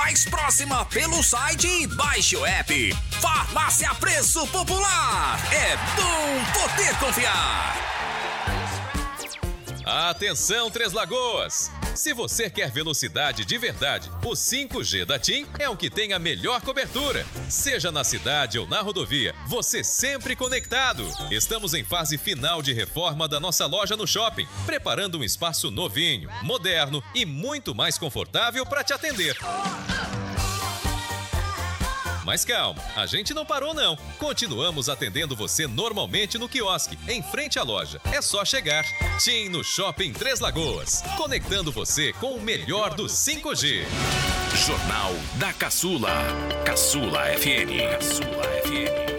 mais próxima pelo site e baixe o app. Farmácia Preço Popular. É bom poder confiar. Atenção, Três Lagoas! Se você quer velocidade de verdade, o 5G da TIM é o que tem a melhor cobertura. Seja na cidade ou na rodovia, você sempre conectado. Estamos em fase final de reforma da nossa loja no shopping, preparando um espaço novinho, moderno e muito mais confortável para te atender. Mas calma, a gente não parou não. Continuamos atendendo você normalmente no quiosque, em frente à loja. É só chegar. TIM no Shopping Três Lagoas, conectando você com o melhor do 5G. Jornal da Caçula. Caçula FM. Caçula FM.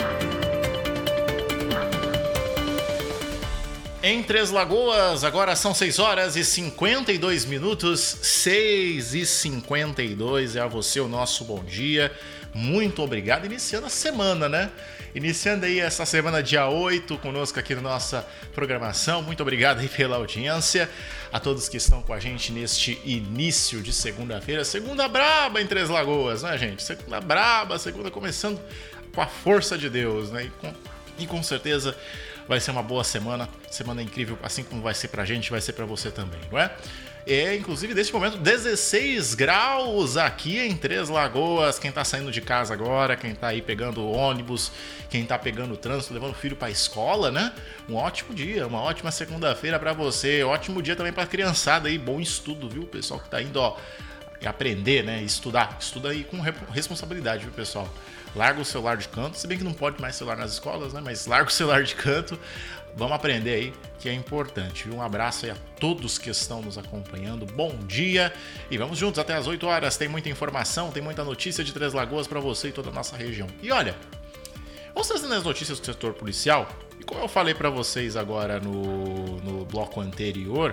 Em Três Lagoas, agora são 6 horas e 52 minutos. 6 e 52 é a você o nosso bom dia. Muito obrigado. Iniciando a semana, né? Iniciando aí essa semana, dia 8, conosco aqui na nossa programação. Muito obrigado aí pela audiência. A todos que estão com a gente neste início de segunda-feira. Segunda braba em Três Lagoas, né, gente? Segunda braba, segunda começando com a força de Deus, né? E com certeza vai ser uma boa semana. Semana incrível, assim como vai ser pra gente, vai ser pra você também, não é? Inclusive, neste momento, 16 graus aqui em Três Lagoas. Quem tá saindo de casa agora, quem tá aí pegando ônibus, quem tá pegando o trânsito, levando o filho pra escola, né? Um ótimo dia, uma ótima segunda-feira pra você. Ótimo dia também pra criançada aí. Bom estudo, viu? Pessoal que tá indo, aprender, né? Estudar. Estuda aí com responsabilidade, viu, pessoal? Larga o celular de canto, se bem que não pode mais celular nas escolas, né? Mas larga o celular de canto. Vamos aprender aí, que é importante. Um abraço aí a todos que estão nos acompanhando. Bom dia e vamos juntos até as 8 horas. Tem muita informação, tem muita notícia de Três Lagoas para você e toda a nossa região. E olha, vamos trazendo as notícias do setor policial. E como eu falei para vocês agora no bloco anterior,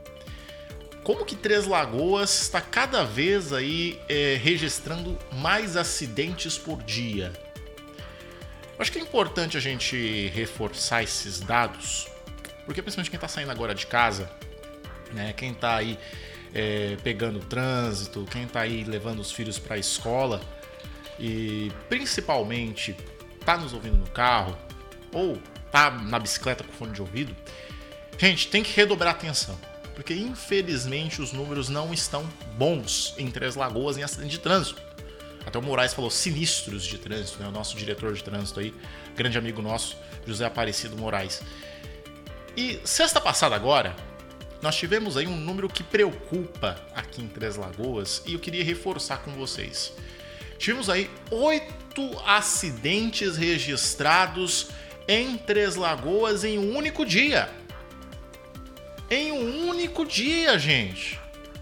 como que Três Lagoas está cada vez aí registrando mais acidentes por dia. Acho que é importante a gente reforçar esses dados, porque principalmente quem está saindo agora de casa, né, quem está aí pegando o trânsito, quem está aí levando os filhos para a escola e principalmente está nos ouvindo no carro ou está na bicicleta com fone de ouvido, gente, tem que redobrar a atenção, porque infelizmente os números não estão bons em Três Lagoas em acidente de trânsito. Até o Moraes falou sinistros de trânsito, né? O nosso diretor de trânsito aí, grande amigo nosso, José Aparecido Moraes. E sexta passada agora, nós tivemos aí um número que preocupa aqui em Três Lagoas e eu queria reforçar com vocês. Tivemos aí 8 acidentes registrados em Três Lagoas em um único dia. Em um único dia, gente.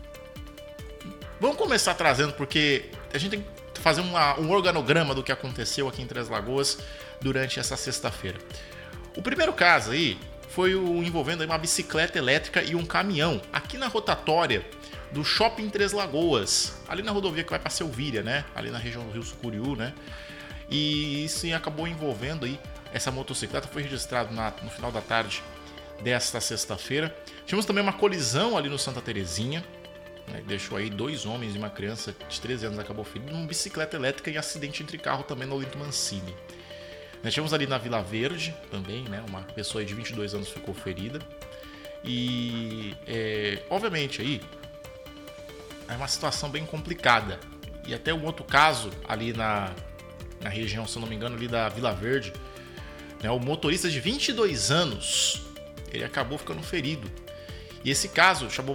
Vamos começar trazendo, porque a gente tem que fazer um organograma do que aconteceu aqui em Três Lagoas durante essa sexta-feira. O primeiro caso aí foi envolvendo aí uma bicicleta elétrica e um caminhão aqui na rotatória do Shopping Três Lagoas, ali na rodovia que vai para Selvíria, né? Ali na região do Rio Sucuriú, né? E isso acabou envolvendo aí essa motocicleta, foi registrado no final da tarde desta sexta-feira. Tivemos também uma colisão ali no Santa Terezinha, né? Deixou aí 2 homens e uma criança de 13 anos acabou ferido numa bicicleta elétrica e acidente entre carro também no Olinto Mancini. Nós tivemos ali na Vila Verde também, né? Uma pessoa de 22 anos ficou ferida. E, obviamente, aí é uma situação bem complicada. E até um outro caso ali na região, se eu não me engano, ali da Vila Verde, né? O motorista de 22 anos, ele acabou ficando ferido. E esse caso chamou